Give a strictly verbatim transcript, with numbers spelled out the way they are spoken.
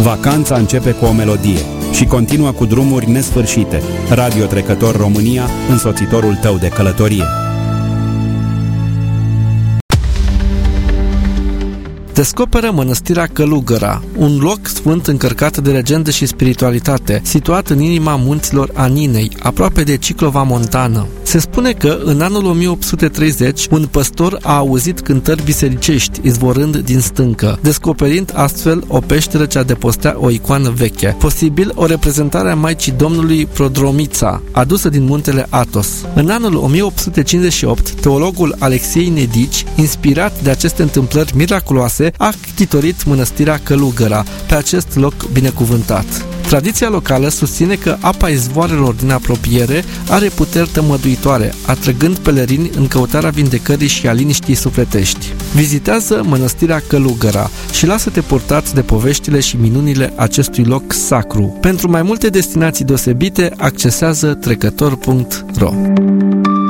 Vacanța începe cu o melodie și continuă cu drumuri nesfârșite. Radio Trecător România, însoțitorul tău de călătorie. Descoperă Mănăstirea Călugăra, un loc sfânt încărcat de legendă și spiritualitate, situat în inima munților Aninei, aproape de Ciclova Montană. Se spune că în anul o mie opt sute treizeci, un păstor a auzit cântări bisericești izvorând din stâncă, descoperind astfel o peșteră ce adăpostea o icoană veche, posibil o reprezentare a Maicii Domnului Prodromița, adusă din muntele Athos. În anul o mie opt sute cincizeci și opt, teologul Alexiei Nedici, inspirat de aceste întâmplări miraculoase, a ctitorit Mănăstirea Călugăra pe acest loc binecuvântat. Tradiția locală susține că apa izvoarelor din apropiere are puteri tămăduitoare, atrăgând pelerini în căutarea vindecării și a liniștii sufletești. Vizitează Mănăstirea Călugăra și lasă-te purtați de poveștile și minunile acestui loc sacru. Pentru mai multe destinații deosebite, accesează trecător punct ro.